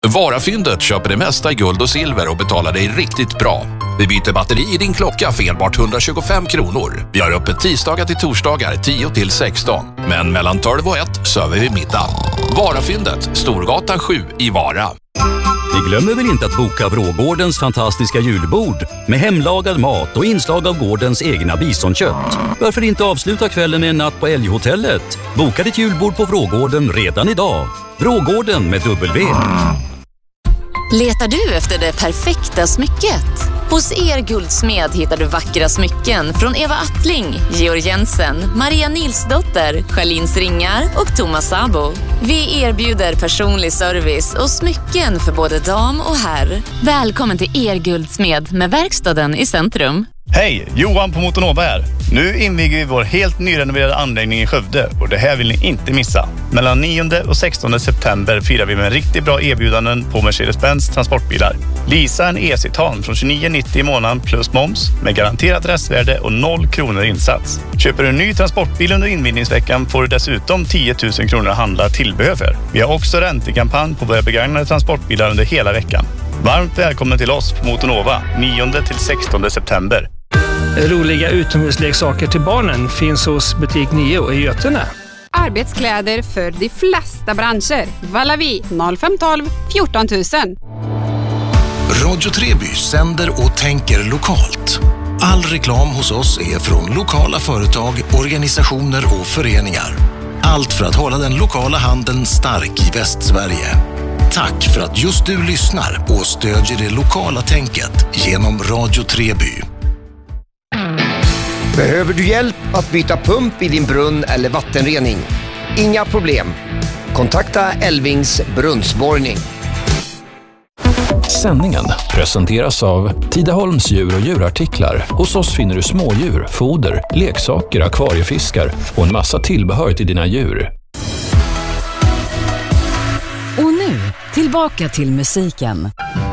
Varafyndet köper det mesta i guld och silver och betalar dig riktigt bra. Vi byter batteri i din klocka för enbart 125 kronor. Vi har öppet tisdagar till torsdagar 10 till 16. Men mellan 12 och 1 söver vi middag. Varafyndet, Storgatan 7 i Vara. Vi glömmer väl inte att boka Vrågårdens fantastiska julbord med hemlagad mat och inslag av gårdens egna bisonkött. Varför inte avsluta kvällen med en natt på Älghotellet? Boka ditt julbord på Vrågården redan idag. Vrågården med W. Letar du efter det perfekta smycket? Hos Guldsmed hittar du vackra smycken från Eva Attling, Georg Jensen, Maria Nilsdotter, Charlins Ringar och Thomas Sabo. Vi erbjuder personlig service och smycken för både dam och herr. Välkommen till Guldsmed med verkstaden i centrum. Hej, Johan på Motonova här. Nu inviger vi vår helt nyrenoverade anläggning i Skövde och det här vill ni inte missa. Mellan 9 och 16 september firar vi med riktigt bra erbjudanden på Mercedes-Benz transportbilar. Leasa en E-Citan från 29,90 i månaden plus moms med garanterat restvärde och 0 kronor insats. Köper du en ny transportbil under invigningsveckan får du dessutom 10 000 kronor att handla tillbehör för. Vi har också räntekampanj på våra begagnade transportbilar under hela veckan. Varmt välkommen till oss på Motonova 9 till 16 september. Roliga utomhusleksaker till barnen finns hos butik 9 i Götene. Arbetskläder för de flesta branscher. Valavi 0512 14 000. Radio Treby sänder och tänker lokalt. All reklam hos oss är från lokala företag, organisationer och föreningar. Allt för att hålla den lokala handeln stark i Västsverige. Tack för att just du lyssnar och stödjer det lokala tänket genom Radio Treby. Behöver du hjälp att byta pump i din brunn eller vattenrening? Inga problem. Kontakta Elvings brunnsborrning. Sändningen presenteras av Tidaholms djur och djurartiklar. Hos oss finner du smådjur, foder, leksaker, akvariefiskar och en massa tillbehör till dina djur. Och nu, tillbaka till musiken.